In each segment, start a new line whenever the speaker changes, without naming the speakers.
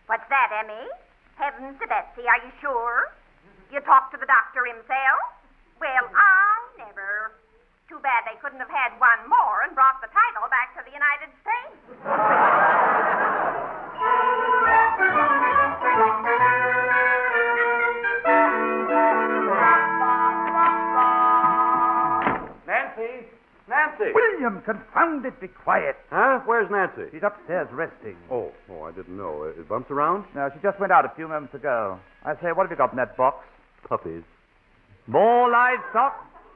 What's that, Emmy? Heavens to Betsy, are you sure? You talked to the doctor himself? Well, I never. Too bad they couldn't have had one more and brought the title back to the United States.
Nancy!
William, confound it, be quiet.
Huh? Where's Nancy?
She's upstairs resting.
Oh, I didn't know. Is Bumps around?
No, she just went out a few moments ago. I say, what have you got in that box?
Puppies.
More livestock?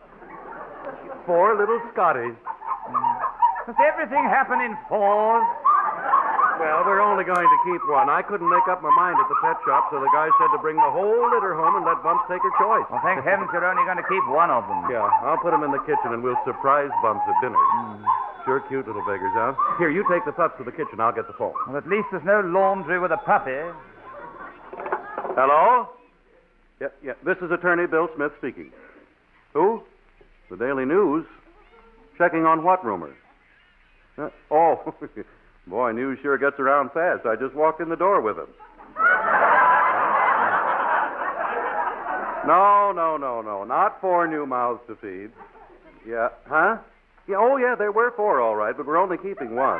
4 little Scotties.
Does everything happen in 4s?
Well, we're only going to keep one. I couldn't make up my mind at the pet shop, so the guy said to bring the whole litter home and let Bumps take her choice.
Well, thank heavens you're only going to keep one of them.
Yeah, I'll put them in the kitchen and we'll surprise Bumps at dinner. Sure cute little beggars, huh? Here, you take the pups to the kitchen. I'll get the phone.
Well, at least there's no laundry with a puppy.
Hello? Yeah. This is Attorney Bill Smith speaking. Who? The Daily News. Checking on what rumor? Oh, boy, news sure gets around fast. I just walked in the door with him. No. Not 4 new mouths to feed. Yeah, huh? Yeah, oh, yeah, there were 4, all right, but we're only keeping one.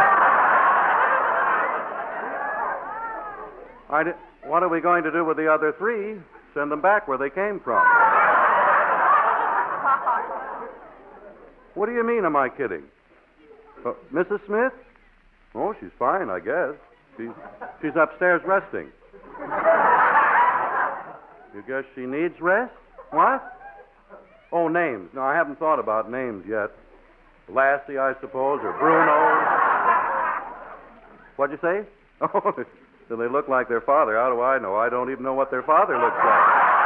What are we going to do with the other 3? Send them back where they came from. What do you mean, am I kidding? Mrs. Smith? Oh, she's fine, I guess. She's upstairs resting. You guess she needs rest? What? Oh, names. No, I haven't thought about names yet. Lassie, I suppose, or Bruno. What'd you say? Oh, do they look like their father? How do I know? I don't even know what their father looks like.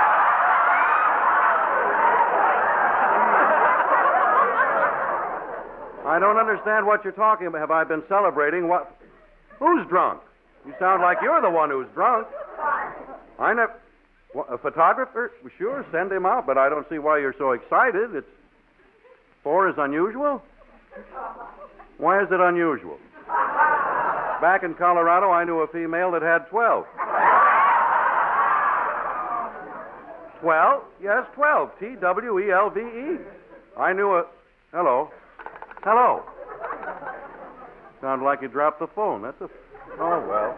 I don't understand what you're talking about. Have I been celebrating? What? Who's drunk? You sound like you're the one who's drunk. I never... What, a photographer? Well, sure, send him out, but I don't see why you're so excited. 4 is unusual? Why is it unusual? Back in Colorado, I knew a female that had 12. 12? Yes, 12. Twelve. I knew a... Hello. Sounded like you dropped the phone. That's a... Oh, well.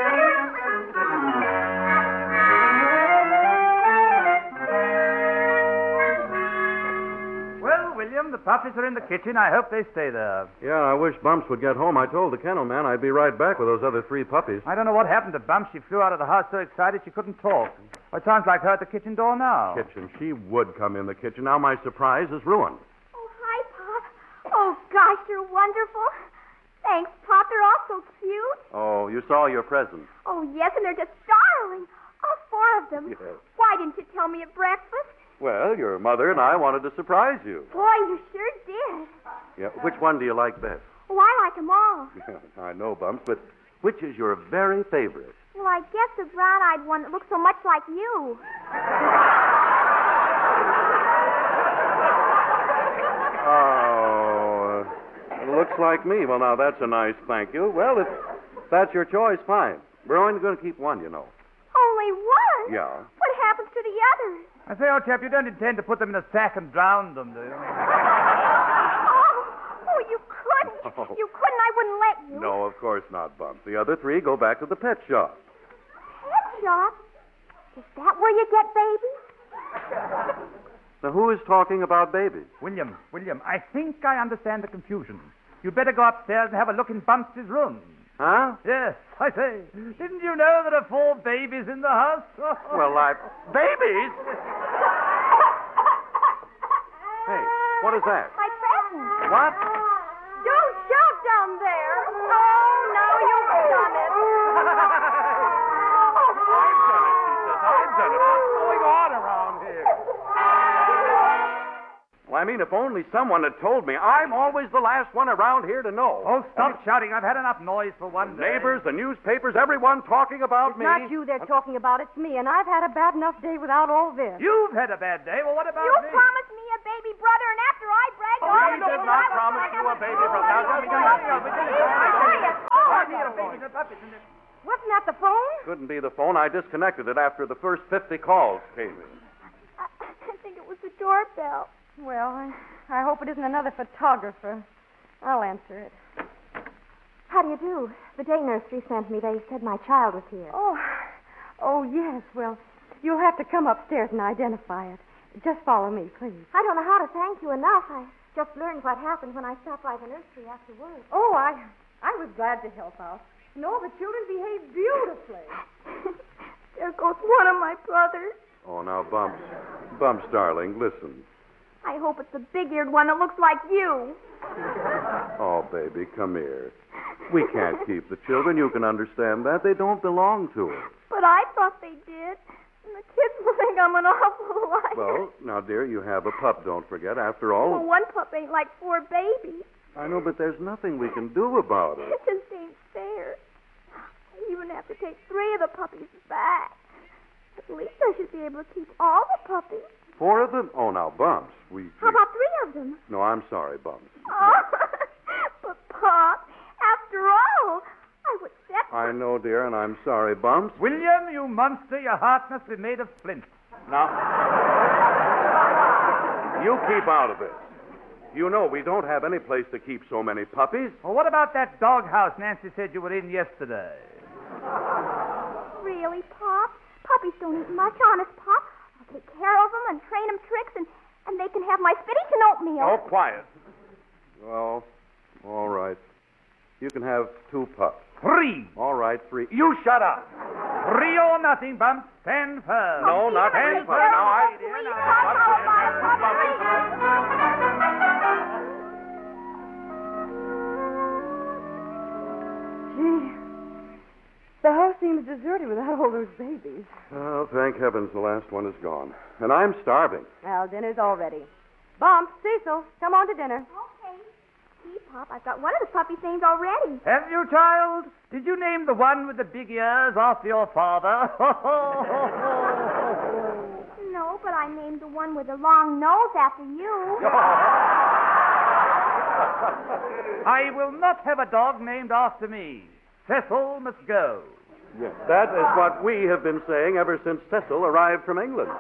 Well, William, the puppies are in the kitchen. I hope they stay there.
Yeah, I wish Bumps would get home. I told the kennel man I'd be right back with those other 3 puppies.
I don't know what happened to Bumps. She flew out of the house so excited she couldn't talk. Well, it sounds like her at the kitchen door now.
Kitchen. She would come in the kitchen. Now my surprise is ruined.
Oh, hi, Pop. Oh, gosh, you're wonderful. Thanks, Pop. They're all so cute.
Oh, you saw your presents.
Oh, yes, and they're just darling. All 4 of them.
Yes.
Why didn't you tell me at breakfast?
Well, your mother and I wanted to surprise you.
Boy, you sure did.
Yeah, which one do you like best?
Oh, I like them all.
Yeah, I know, Bumps, but which is your very favorite?
Well, I guess the brown-eyed one that looks so much like you.
Oh, it looks like me. Well, now, that's a nice thank you. Well, if that's your choice, fine. We're only going to keep one, you know.
Only one?
Yeah.
What happens to the others?
I say, old chap, you don't intend to put them in a sack and drown them, do you?
Oh, you couldn't.
Oh.
You couldn't. I wouldn't let you.
No, of course not, Bumps. The other 3 go back to the pet shop.
Pet shop? Is that where you get babies?
Now, who is talking about babies?
William, I think I understand the confusion. You'd better go upstairs and have a look in Bumps' room.
Huh?
Yes, I say. Didn't you know there are 4 babies in the house?
Well, babies? Hey, what is that?
My present.
What?
Don't shout down there. Oh, now you've done it.
I've done it, she says. I've done it. What's going on around here? Well, I mean, if only someone had told me. I'm always the last one around here to know.
Oh, stop shouting. I've had enough noise for one day.
Neighbors, the newspapers, everyone talking about me.
Not you they're talking about, it's me, and I've had a bad enough day without all this.
You've had a bad day. Well, what about
You
me?
promised me a baby brother, and after I bragged all
we did not promise you a baby brother. Now,
I need a baby and puppies in this.
Wasn't that the phone?
Couldn't be the phone. I disconnected it after the first 50 calls came in.
I think it was the doorbell.
Well, I hope it isn't another photographer. I'll answer it.
How do you do? The day nursery sent me. They said my child was here.
Oh, yes. Well, you'll have to come upstairs and identify it. Just follow me, please.
I don't know how to thank you enough. I just learned what happened when I stopped by the nursery after work.
Oh, I was glad to help out. And all the children behaved beautifully.
There goes one of my brothers.
Oh, now, Bumps. Bumps, darling, listen.
I hope it's the big-eared one that looks like you.
Oh, baby, come here. We can't keep the children. You can understand that. They don't belong to us.
But I thought they did. And the kids will think I'm an awful liar.
Well, now, dear, you have a pup, don't forget. After all...
Well, one pup ain't like 4 babies.
I know, but there's nothing we can do about it.
It just ain't fair. I even have to take 3 of the puppies back. At least I should be able to keep all the puppies.
4 of them? Oh, now, Bumps,
How about 3 of them?
No, I'm sorry, Bumps.
Oh, but Pop, after all, I was set.
I know, dear, and I'm sorry, Bumps.
William, you monster, your heart must be made of flint.
Now, you keep out of this. You know we don't have any place to keep so many puppies.
Well, what about that doghouse Nancy said you were in yesterday?
Really, Pop? Puppies don't eat much, honest, Pop. I'll take care of them and train them tricks, and they can have my spinach and oatmeal.
Oh, quiet. Well, all right. You can have 2 pups.
3.
All right, 3.
You shut up. 3 or nothing, Bumps. Stand firm.
No, not
Stand
me.
firm.
Now,
Please, Pop, how about a puppy?
Gee, the house seems deserted without all those babies.
Oh, thank heavens the last one is gone. And I'm starving.
Well, dinner's all ready. Bumps, Cecil, come on to dinner.
Okay. Gee, Pop, I've got one of the puppy's names already.
Have you, child? Did you name the one with the big ears after your father?
No, but I named the one with the long nose after you.
I will not have a dog named after me. Cecil must go.
Yes, that is what we have been saying ever since Cecil arrived from England.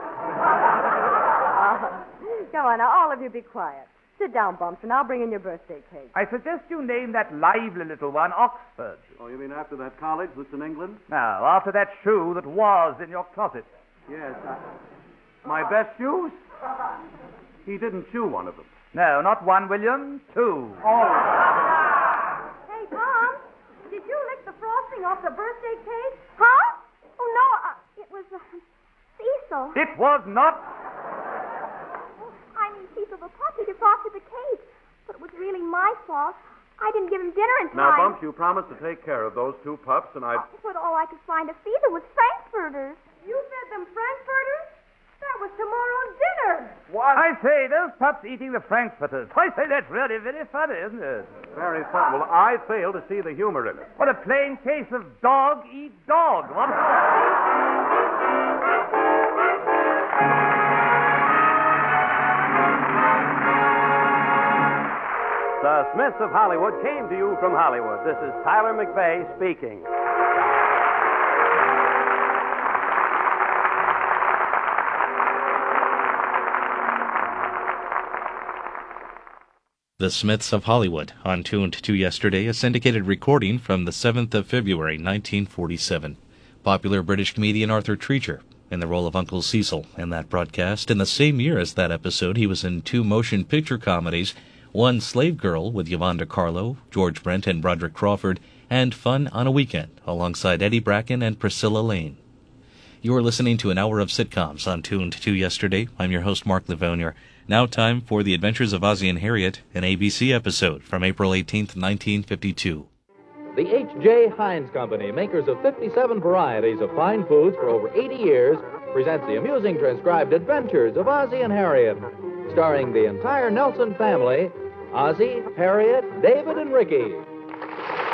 Come on, now, all of you be quiet. Sit down, Bumps, and I'll bring in your birthday cake.
I suggest you name that lively little one Oxford.
Oh, you mean after that college that's in England?
Now, after that shoe that was in your closet.
Yes. My best shoes? He didn't chew one of them.
No, not 1, William. 2.
All right.
Hey, Bumps, did you lick the frosting off the birthday cake?
Huh? Oh, no, it was Cecil.
It was not.
I mean, Cecil the puppy who frosted the cake. But it was really my fault. I didn't give him dinner in time.
Now, Bumps, you promised to take care of those 2 pups, and I...
But all I could find to feed them was Frankfurters.
You fed them Frankfurters? That was tomorrow's dinner.
What? I say, those pups eating the Frankfurters. I say, that's really very funny, isn't it?
Very fun. Well, I fail to see the humor in it.
What a plain case of dog eat dog. What?
The Smiths of Hollywood came to you from Hollywood. This is Tyler McVeigh speaking.
The Smiths of Hollywood, on Tuned to Yesterday, a syndicated recording from the 7th of February, 1947. Popular British comedian Arthur Treacher, in the role of Uncle Cecil in that broadcast. In the same year as that episode, he was in 2 motion picture comedies, one Slave Girl with Yvonne DiCarlo, George Brent, and Broderick Crawford, and Fun on a Weekend, alongside Eddie Bracken and Priscilla Lane. You are listening to an hour of sitcoms on Tuned to Yesterday. I'm your host, Mark Livonia. Now time for The Adventures of Ozzie and Harriet, an ABC episode from April 18th, 1952.
The H.J. Heinz Company, makers of 57 varieties of fine foods for over 80 years, presents the amusing transcribed adventures of Ozzie and Harriet, starring the entire Nelson family, Ozzie, Harriet, David, and Ricky.